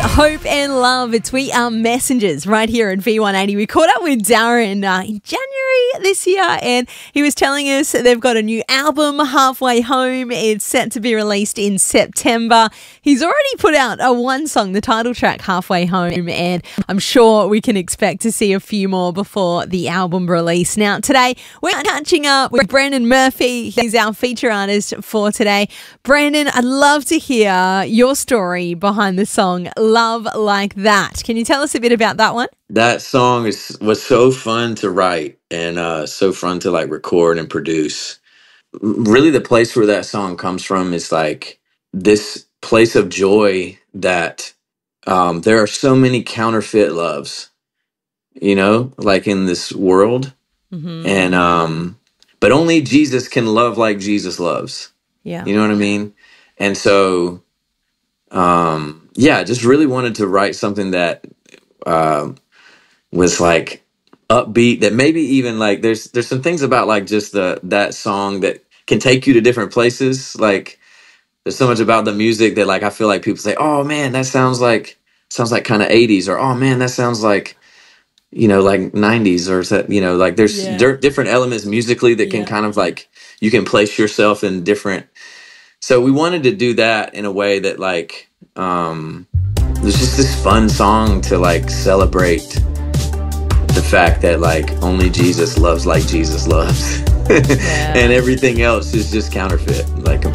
Hope and love. It's We Are Messengers right here at V180. We caught up with Darren in January this year, and he was telling us they've got a new album, Halfway Home. It's set to be released in September. He's already put out one song, the title track, Halfway Home, and I'm sure we can expect to see a few more before the album release. Now, today, we're catching up with Brandon Murphy. He's our feature artist for today. Brandon, I'd love to hear your story behind the song Love Like That. Can you tell us a bit about that one? That song was so fun to write and so fun to like record and produce. Really, the place where that song comes from is like this place of joy that there are so many counterfeit loves, like in this world. Mm-hmm. And but only Jesus can love like Jesus loves. Yeah. You know what I mean? And so just really wanted to write something that was like upbeat, that maybe even like there's some things about like just that song that can take you to different places. Like there's so much about the music that like I feel like people say, oh man, that sounds like kind of 80s, or oh man, that sounds like like 90s, or like there's different elements musically that can kind of like you can place yourself in different. So we wanted to do that in a way that like there's just this fun song to like celebrate the fact that like only Jesus loves like Jesus loves. And everything else is just counterfeit, like